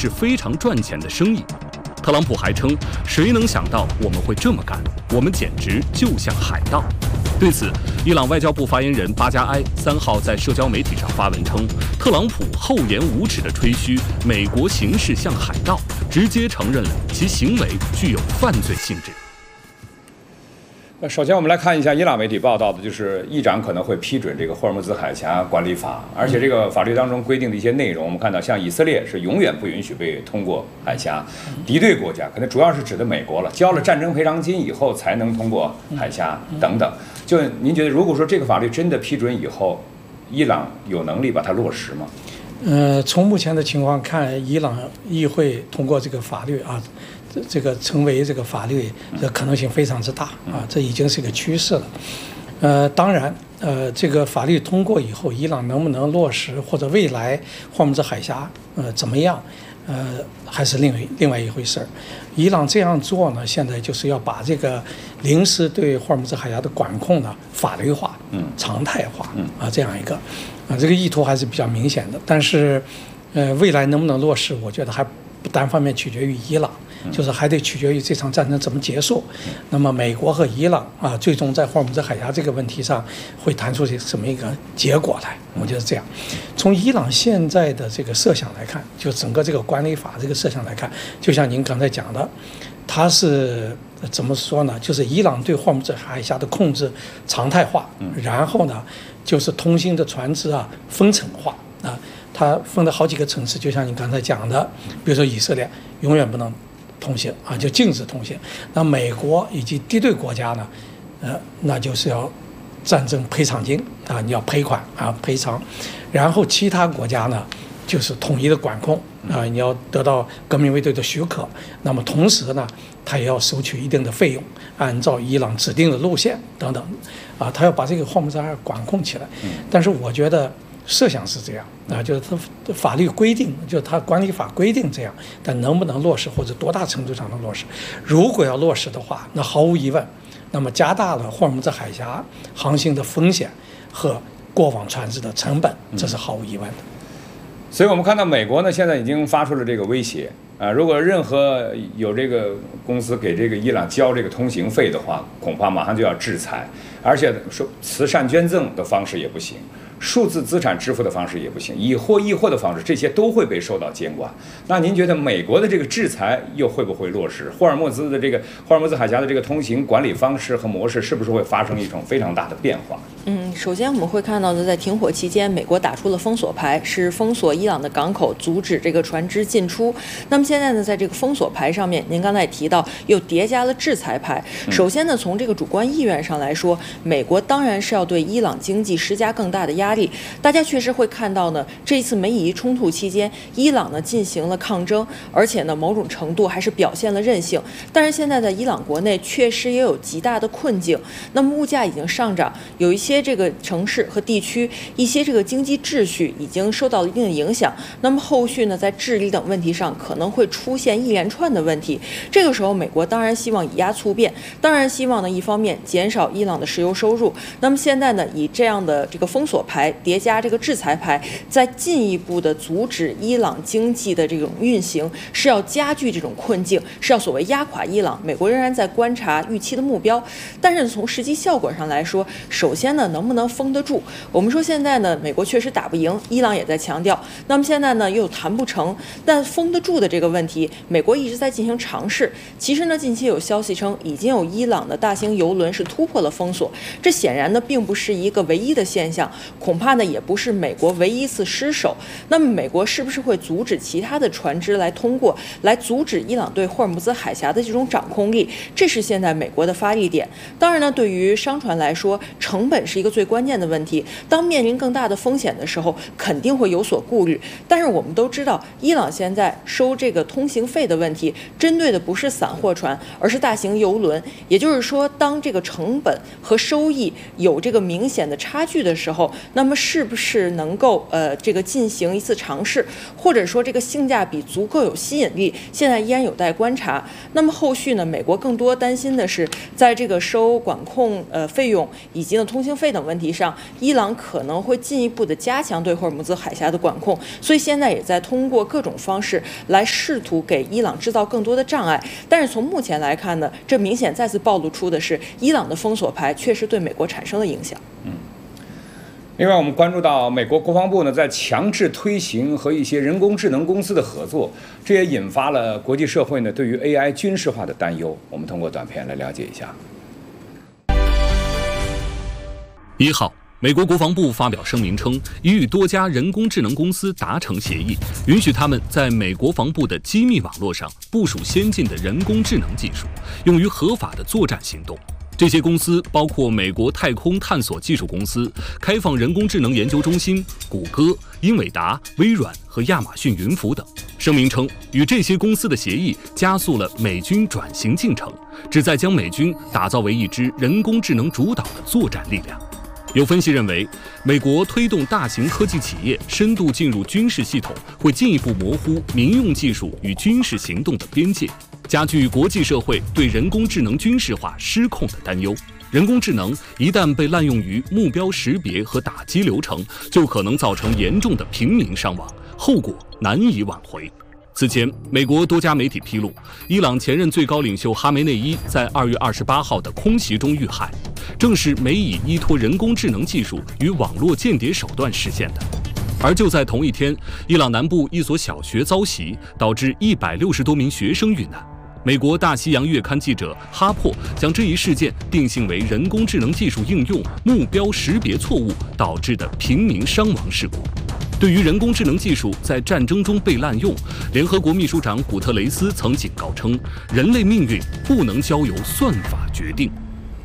是非常赚钱的生意。特朗普还称，谁能想到我们会这么干？我们简直就像海盗。对此，伊朗外交部发言人巴加埃3号在社交媒体上发文称，特朗普厚颜无耻地吹嘘美国行事像海盗，直接承认了其行为具有犯罪性质。 首先，我们来看一下伊朗媒体报道的，就是议长可能会批准这个霍尔木兹海峡管理法，而且这个法律当中规定的一些内容，我们看到像以色列是永远不允许被通过海峡，敌对国家可能主要是指的美国了，交了战争赔偿金以后才能通过海峡等等。就您觉得，如果说这个法律真的批准以后，伊朗有能力把它落实吗？ 从目前的情况看，伊朗议会通过这个法律啊。这个成为这个法律的可能性非常之大啊，这已经是一个趋势了。当然，这个法律通过以后，伊朗能不能落实，或者未来霍尔木兹海峡怎么样，还是另外一回事儿。伊朗这样做呢，现在就是要把这个临时对霍尔木兹海峡的管控呢法律化、常态化啊，这样一个这个意图还是比较明显的。但是，未来能不能落实，我觉得还不单方面取决于伊朗。就是还得取决于这场战争怎么结束。那么美国和伊朗啊，最终在霍尔木兹海峡这个问题上会谈出什么一个结果来？我觉得这样。从伊朗现在的这个设想来看，就整个这个管理法这个设想来看，就像您刚才讲的，它是怎么说呢？就是伊朗对霍尔木兹海峡的控制常态化，然后呢，就是通行的船只啊分层化啊，它分了好几个层次，就像你刚才讲的，比如说以色列永远不能通行啊，就禁止通行。那美国以及敌对国家呢，那就是要战争赔偿金啊，你要赔款啊，赔偿。然后其他国家呢，就是统一的管控啊，你要得到革命卫队的许可。那么同时呢，他也要收取一定的费用，按照伊朗指定的路线等等啊，他要把这个霍尔木兹海峡管控起来。但是我觉得设想是这样啊，就是它法律规定，就是它管理法规定这样，但能不能落实或者多大程度上能落实？如果要落实的话，那毫无疑问，那么加大了霍尔木兹海峡航行的风险和过往船只的成本，这是毫无疑问的。 所以我们看到美国呢，现在已经发出了这个威胁啊，如果任何有这个公司给这个伊朗交这个通行费的话，恐怕马上就要制裁，而且说慈善捐赠的方式也不行。数字资产支付的方式也不行，以货易货的方式，这些都会被受到监管。那您觉得美国的这个制裁又会不会落实？霍尔木兹海峡的这个通行管理方式和模式，是不是会发生一种非常大的变化？ 首先我们会看到的，在停火期间，美国打出了封锁牌，是封锁伊朗的港口，阻止这个船只进出。那么现在呢，在这个封锁牌上面，您刚才也提到，又叠加了制裁牌。首先呢，从这个主观意愿上来说，美国当然是要对伊朗经济施加更大的压力。大家确实会看到呢，这一次美以冲突期间，伊朗呢进行了抗争，而且呢某种程度还是表现了韧性。但是现在在伊朗国内确实也有极大的困境，那么物价已经上涨，有一些这个城市和地区一些这个经济秩序已经受到了一定的影响。那么后续呢，在治理等问题上可能会出现一连串的问题。这个时候，美国当然希望以压促变，当然希望呢一方面减少伊朗的石油收入。那么现在呢，以这样的这个封锁牌叠加这个制裁牌，再进一步的阻止伊朗经济的这种运行，是要加剧这种困境，是要所谓压垮伊朗。美国仍然在观察预期的目标，但是从实际效果上来说，首先呢，能不能封得住？我们说现在呢，美国确实打不赢，伊朗也在强调。那么现在呢，又谈不成，但封得住的这个问题，美国一直在进行尝试。其实呢，近期有消息称，已经有伊朗的大型油轮是突破了封锁，这显然呢，并不是一个唯一的现象，恐怕呢，也不是美国唯一一次失手。那么美国是不是会阻止其他的船只来通过，来阻止伊朗对霍尔木兹海峡的这种掌控力？这是现在美国的发力点。当然呢，对于商船来说，成本是一个最关键的问题。当面临更大的风险的时候，肯定会有所顾虑。但是我们都知道，伊朗现在收这个通行费的问题，针对的不是散货船，而是大型油轮。也就是说，当这个成本和收益有这个明显的差距的时候， 那么是不是能够这个进行一次尝试，或者说这个性价比足够有吸引力，现在依然有待观察。那么后续呢，美国更多担心的是，在这个收管控费用以及呢通行费等问题上，伊朗可能会进一步的加强对霍尔木兹海峡的管控，所以现在也在通过各种方式来试图给伊朗制造更多的障碍。但是从目前来看呢，这明显再次暴露出的是伊朗的封锁牌确实对美国产生了影响。 另外，我们关注到美国国防部呢在强制推行和一些人工智能公司的合作，这也引发了国际社会呢对于 AI 军事化的担忧。我们通过短片来了解一下。 1号，美国国防部发表声明称，已与多家人工智能公司达成协议，允许他们在美国防部的机密网络上部署先进的人工智能技术，用于合法的作战行动。这些公司包括美国太空探索技术公司、开放人工智能研究中心、谷歌、英伟达、微软和亚马逊云服等。声明称，与这些公司的协议加速了美军转型进程，旨在将美军打造为一支人工智能主导的作战力量。有分析认为，美国推动大型科技企业深度进入军事系统，会进一步模糊民用技术与军事行动的边界，加剧国际社会对人工智能军事化失控的担忧。人工智能一旦被滥用于目标识别和打击流程，就可能造成严重的平民伤亡，后果难以挽回。此前，美国多家媒体披露，伊朗前任最高领袖哈梅内伊在2月28号的空袭中遇害，正是美以依托人工智能技术与网络间谍手段实现的。而就在同一天，伊朗南部一所小学遭袭，导致160多名学生遇难。美国大西洋月刊记者哈珀将这一事件定性为人工智能技术应用目标识别错误导致的平民伤亡事故。对于人工智能技术在战争中被滥用，联合国秘书长古特雷斯曾警告称，人类命运不能交由算法决定。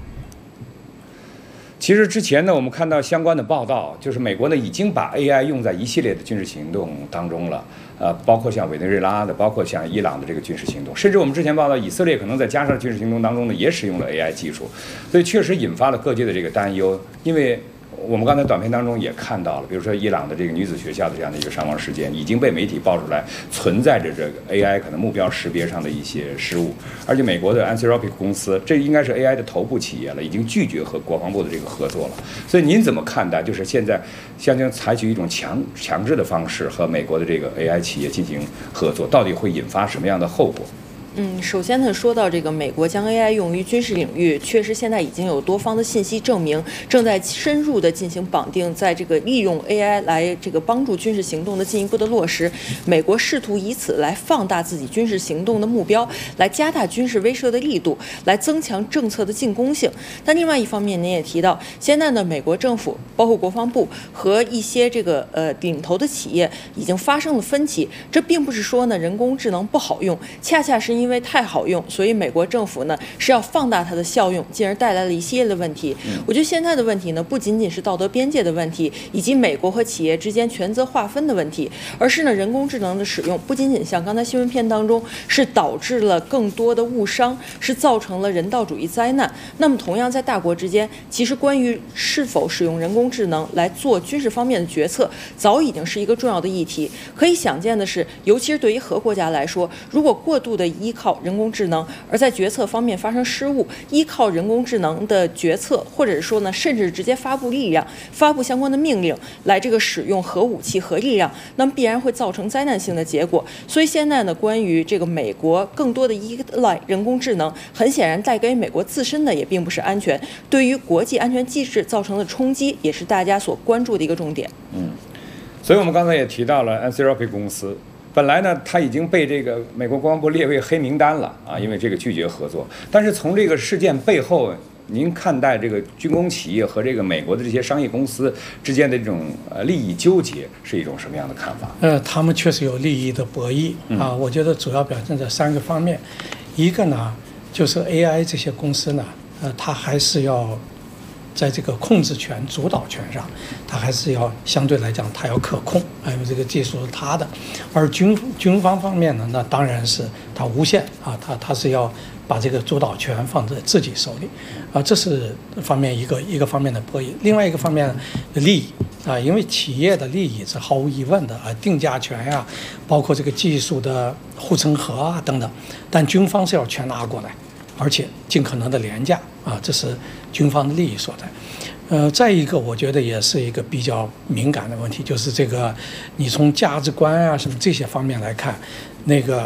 其实之前呢，我们看到相关的报道，就是美国呢已经把 AI 用在一系列的军事行动当中了，包括像委内瑞拉的，包括像伊朗的这个军事行动，甚至我们之前报道以色列可能在加沙军事行动当中呢也使用了 AI 技术，所以确实引发了各界的这个担忧。因为我们刚才短片当中也看到了，比如说伊朗的这个女子学校的这样的一个伤亡事件，已经被媒体爆出来存在着这个 AI 可能目标识别上的一些失误，而且美国的 Anthropic 公司，这应该是 AI 的头部企业了，已经拒绝和国防部的这个合作了。所以您怎么看待，就是现在将采取一种强制的方式和美国的这个 AI 企业进行合作，到底会引发什么样的后果？ 首先呢，说到这个美国将 AI 用于军事领域，确实现在已经有多方的信息证明，正在深入的进行绑定，在这个利用 AI 来这个帮助军事行动的进一步的落实。美国试图以此来放大自己军事行动的目标，来加大军事威慑的力度，来增强政策的进攻性。但另外一方面，您也提到，现在呢，美国政府包括国防部和一些这个领头的企业已经发生了分歧。这并不是说呢人工智能不好用，恰恰是因为太好用，所以美国政府呢是要放大它的效用，进而带来了一系列的问题。我觉得现在的问题呢，不仅仅是道德边界的问题，以及美国和企业之间权责划分的问题，而是呢人工智能的使用不仅仅像刚才新闻片当中是导致了更多的误伤，是造成了人道主义灾难。那么同样在大国之间，其实关于是否使用人工智能来做军事方面的决策，早已经是一个重要的议题。可以想见的是，尤其是对于核国家来说，如果过度的依靠人工智能，而在决策方面发生失误，依靠人工智能的决策，或者是说呢，甚至直接发布相关的命令来这个使用核武器、核力量，那么必然会造成灾难性的结果。所以现在呢，关于这个美国更多的依赖人工智能，很显然带给美国自身的也并不是安全，对于国际安全机制造成的冲击，也是大家所关注的一个重点。 所以我们刚才也提到了 Anthropic 公司。本来呢，它已经被这个美国国防部列为黑名单了啊，因为这个拒绝合作。但是从这个事件背后，您看待这个军工企业和这个美国的这些商业公司之间的这种利益纠结是一种什么样的看法？ 他们确实有利益的博弈啊。我觉得主要表现在3个方面，一个呢就是 AI 这些公司呢，它还是要在这个控制权、主导权上，它还是要相对来讲，它要可控，还有这个技术是它的。而军方方面呢，那当然是它无限啊，它是要把这个主导权放在自己手里，啊，这是方面一个方面的博弈。另外一个方面的利益啊，因为企业的利益是毫无疑问的啊，定价权呀，包括这个技术的护城河啊等等，但军方是要全拿过来，而且尽可能的廉价啊，这是军方的利益所在。再一个，我觉得也是一个比较敏感的问题，就是这个你从价值观啊什么这些方面来看，那个